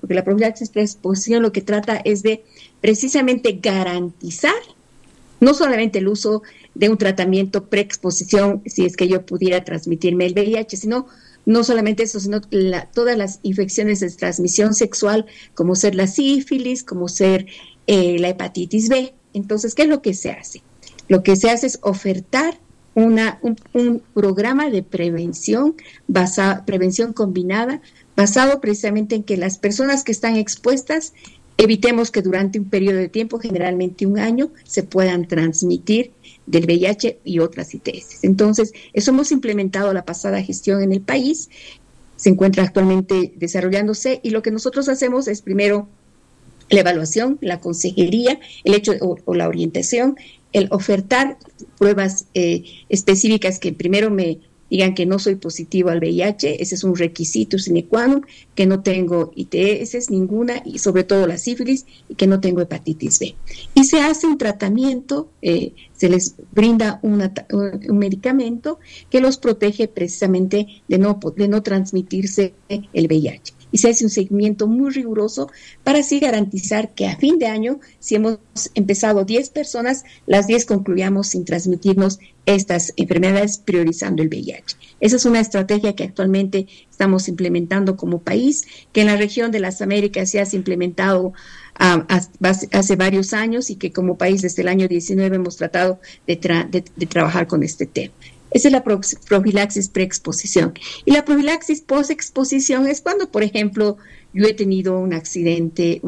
porque la profilaxis preexposición lo que trata es de precisamente garantizar no solamente el uso de un tratamiento preexposición, si es que yo pudiera transmitirme el VIH, sino no solamente eso, sino todas las infecciones de transmisión sexual, como ser la sífilis, como ser la hepatitis B. Entonces, ¿qué es lo que se hace? Lo que se hace es ofertar un programa de prevención, prevención combinada, basado precisamente en que las personas que están expuestas evitemos que durante un periodo de tiempo, generalmente un año, se puedan transmitir del VIH y otras ITS. Entonces, eso hemos implementado la pasada gestión en el país, se encuentra actualmente desarrollándose y lo que nosotros hacemos es primero la evaluación, la consejería, el hecho o la orientación, el ofertar pruebas específicas que primero me digan que no soy positivo al VIH, ese es un requisito sine qua non, que no tengo ITS ninguna y sobre todo la sífilis y que no tengo hepatitis B. Y se hace un tratamiento, se les brinda un medicamento que los protege precisamente de no transmitirse el VIH. Y se hace un seguimiento muy riguroso para así garantizar que a fin de año, si hemos empezado 10 personas, las 10 concluyamos sin transmitirnos estas enfermedades, priorizando el VIH. Esa es una estrategia que actualmente estamos implementando como país, que en la región de las Américas se ha implementado hace varios años y que como país desde el año 19 hemos tratado de trabajar con este tema. Esa es la profilaxis preexposición. Y la profilaxis postexposición es cuando, por ejemplo, yo he tenido un accidente,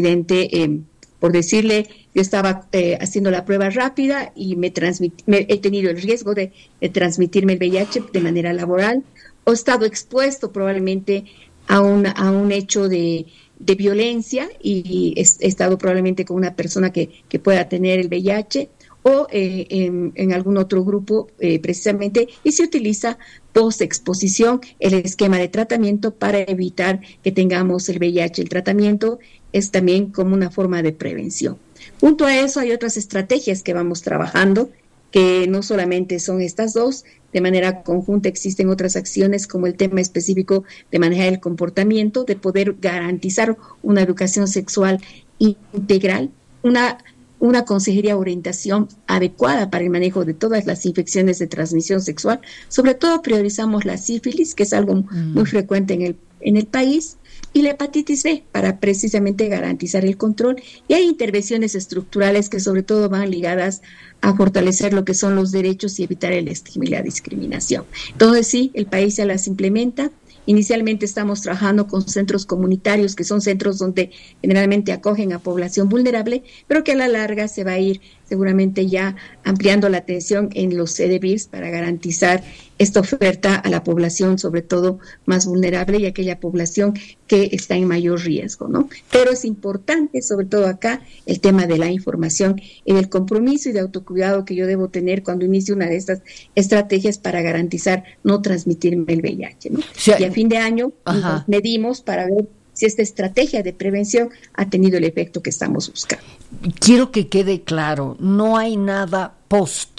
por decirle, yo estaba haciendo la prueba rápida y he tenido el riesgo de transmitirme el VIH de manera laboral, o he estado expuesto probablemente a un hecho de violencia y he estado probablemente con una persona que pueda tener el VIH, o en algún otro grupo precisamente, y se utiliza post-exposición el esquema de tratamiento para evitar que tengamos el VIH. El tratamiento es también como una forma de prevención. Junto a eso hay otras estrategias que vamos trabajando, que no solamente son estas dos, de manera conjunta existen otras acciones como el tema específico de manejar el comportamiento, de poder garantizar una educación sexual integral, una consejería orientación adecuada para el manejo de todas las infecciones de transmisión sexual. Sobre todo priorizamos la sífilis, que es algo muy frecuente en el país, y la hepatitis B para precisamente garantizar el control. Y hay intervenciones estructurales que sobre todo van ligadas a fortalecer lo que son los derechos y evitar el estigma y la discriminación. Entonces sí, el país ya las implementa. Inicialmente estamos trabajando con centros comunitarios, que son centros donde generalmente acogen a población vulnerable, pero que a la larga se va a ir seguramente ya ampliando la atención en los CDBIRs para garantizar esta oferta a la población, sobre todo más vulnerable y aquella población que está en mayor riesgo, ¿no? Pero es importante, sobre todo acá, el tema de la información y del compromiso y de autocuidado que yo debo tener cuando inicio una de estas estrategias para garantizar no transmitirme el VIH, ¿no? Sí. Y a fin de año nos medimos para ver si esta estrategia de prevención ha tenido el efecto que estamos buscando. Quiero que quede claro, no hay nada post,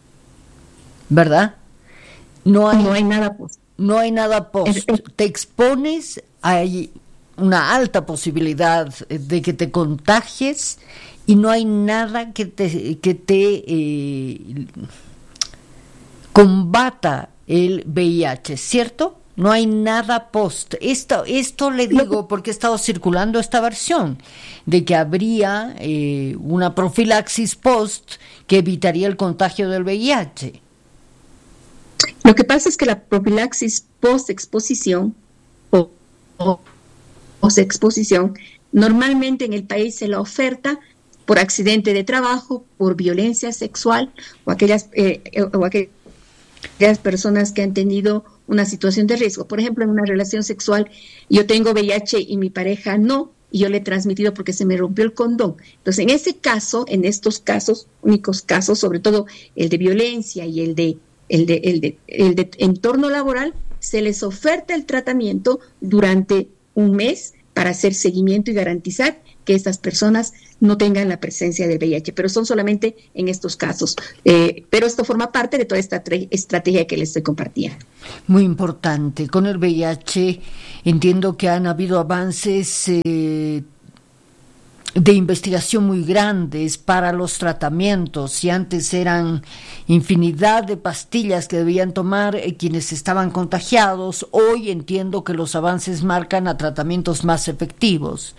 ¿verdad? No hay nada post. No hay nada post. Te expones, hay una alta posibilidad de que te contagies y no hay nada que te combata el VIH, ¿cierto? No hay nada post. Esto le digo porque he estado circulando esta versión de que habría una profilaxis post que evitaría el contagio del VIH. Lo que pasa es que la profilaxis post-exposición o post-exposición normalmente en el país se la oferta por accidente de trabajo, por violencia sexual o aquellas personas que han tenido una situación de riesgo. Por ejemplo, en una relación sexual yo tengo VIH y mi pareja no, y yo le he transmitido porque se me rompió el condón. Entonces, en ese caso, en estos casos, únicos casos, sobre todo el de violencia y el de entorno laboral, se les oferta el tratamiento durante un mes para hacer seguimiento y garantizar que estas personas no tengan la presencia del VIH, pero son solamente en estos casos. Pero esto forma parte de toda esta estrategia que les estoy compartiendo. Muy importante. Con el VIH entiendo que han habido avances de investigación muy grandes para los tratamientos. Si antes eran infinidad de pastillas que debían tomar quienes estaban contagiados, hoy entiendo que los avances marcan a tratamientos más efectivos.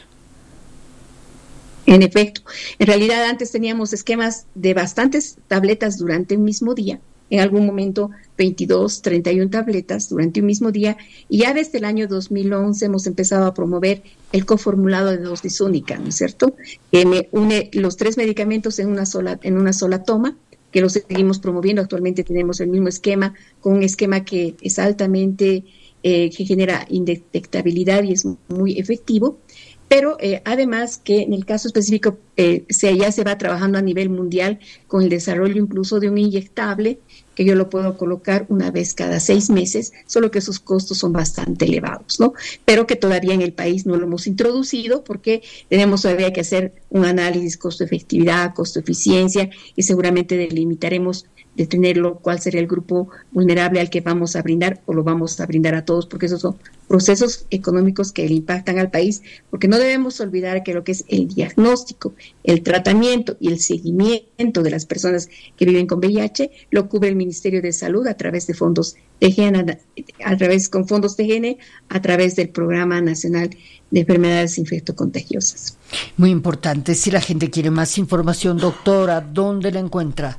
En efecto, en realidad antes teníamos esquemas de bastantes tabletas durante un mismo día, en algún momento 22, 31 tabletas durante un mismo día, y ya desde el año 2011 hemos empezado a promover el coformulado de dosis única, ¿no es cierto? Que me une los 3 medicamentos en una sola toma, que lo seguimos promoviendo. Actualmente tenemos el mismo esquema, con un esquema que es altamente, que genera indetectabilidad y es muy efectivo. Pero además que en el caso específico ya se va trabajando a nivel mundial con el desarrollo incluso de un inyectable que yo lo puedo colocar una vez cada 6 meses, solo que sus costos son bastante elevados, ¿no? Pero que todavía en el país no lo hemos introducido porque tenemos todavía que hacer un análisis costo-efectividad, costo-eficiencia, y seguramente delimitaremos de tenerlo, cuál sería el grupo vulnerable al que vamos a brindar, o lo vamos a brindar a todos, porque esos son procesos económicos que le impactan al país, porque no debemos olvidar que lo que es el diagnóstico, el tratamiento y el seguimiento de las personas que viven con VIH lo cubre el Ministerio de Salud a través de fondos TGN, con fondos TGN, a través del Programa Nacional de Enfermedades Infectocontagiosas. Muy importante. Si la gente quiere más información, doctora, ¿dónde la encuentra?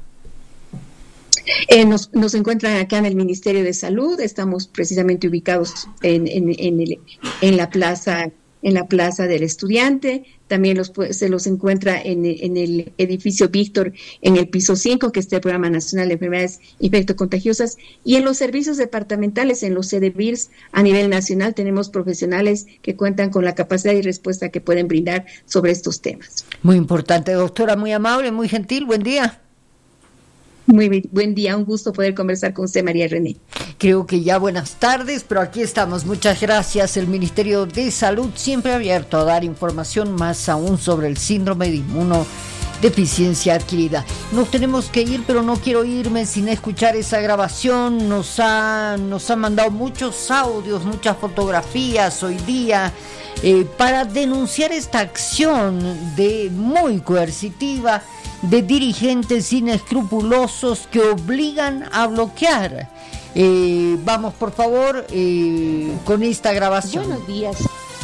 Nos encuentran acá en el Ministerio de Salud. Estamos precisamente ubicados en la plaza del Estudiante. También se los encuentra en el edificio Víctor, en el piso 5, que está el Programa Nacional de Enfermedades Infectocontagiosas, y en los servicios departamentales, en los CDBIRS a nivel nacional, tenemos profesionales que cuentan con la capacidad y respuesta que pueden brindar sobre estos temas. Muy importante, doctora, muy amable, muy gentil. Buen día. Muy buen día, un gusto poder conversar con usted, María René. Creo que ya buenas tardes, pero aquí estamos. Muchas gracias. El Ministerio de Salud siempre abierto a dar información, más aún sobre el síndrome de inmunodeficiencia adquirida. Nos tenemos que ir, pero no quiero irme sin escuchar esa grabación. Nos han mandado muchos audios, muchas fotografías hoy día para denunciar esta acción muy coercitiva de dirigentes inescrupulosos que obligan a bloquear. Vamos, por favor, con esta grabación. Buenos días.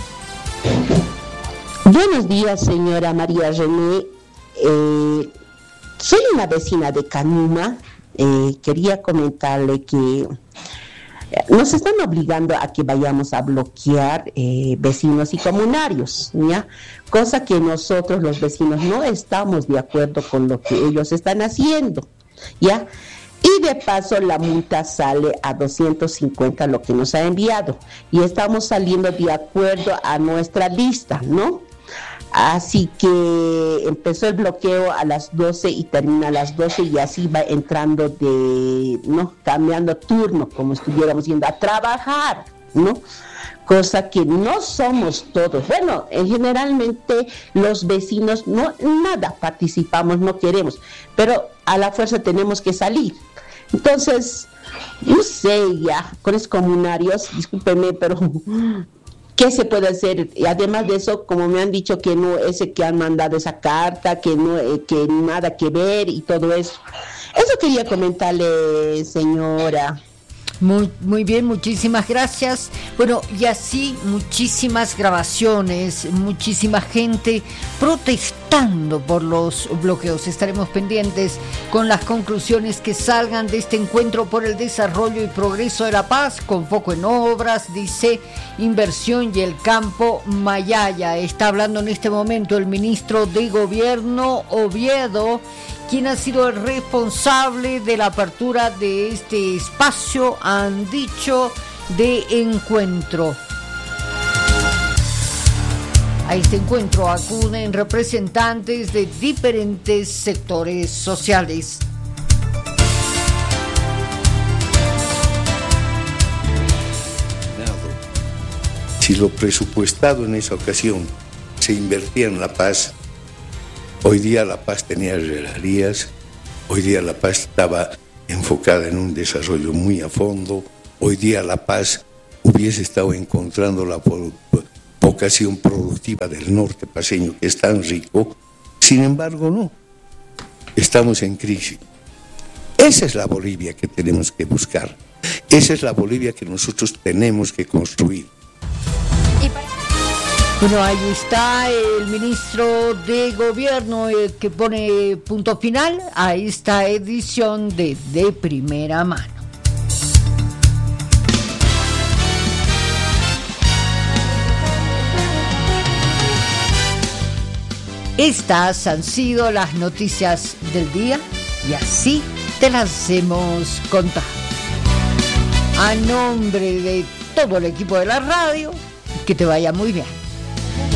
Buenos días, señora María René. Soy una vecina de Canuma. Quería comentarle que nos están obligando a que vayamos a bloquear vecinos y comunarios, ¿ya? Cosa que nosotros los vecinos no estamos de acuerdo con lo que ellos están haciendo, ¿ya? Y de paso la multa sale a 250 lo que nos ha enviado, y estamos saliendo de acuerdo a nuestra lista, ¿no? Así que empezó el bloqueo a las 12 y termina a las 12, y así va entrando cambiando turno, como estuviéramos yendo a trabajar, ¿no? Cosa que no somos todos. Bueno, generalmente los vecinos nada participamos, no queremos, pero a la fuerza tenemos que salir. Entonces, no sé, ya, con los comunarios, discúlpenme, pero ¿qué se puede hacer? Y además de eso, como me han dicho que no, ese que han mandado esa carta, que no, que nada que ver y todo eso. Eso quería comentarle, señora. Muy bien, muchísimas gracias. Bueno, y así muchísimas grabaciones, muchísima gente protestando por los bloqueos. Estaremos pendientes con las conclusiones que salgan de este encuentro por el desarrollo y progreso de la paz, con foco en obras, dice, inversión y el campo Mayaya. Está hablando en este momento el ministro de Gobierno, Oviedo, quien ha sido el responsable de la apertura de este espacio, han dicho, de encuentro. A este encuentro acuden representantes de diferentes sectores sociales. Si lo presupuestado en esa ocasión se invertía en la paz, hoy día la paz tenía regalías, hoy día la paz estaba enfocada en un desarrollo muy a fondo, hoy día la paz hubiese estado encontrando la vocación productiva del norte paceño, que es tan rico. Sin embargo, no. Estamos en crisis. Esa es la Bolivia que tenemos que buscar. Esa es la Bolivia que nosotros tenemos que construir. Bueno, ahí está el ministro de Gobierno que pone punto final a esta edición de Primera Mano. Estas han sido las noticias del día y así te las hemos contado. A nombre de todo el equipo de la radio, que te vaya muy bien.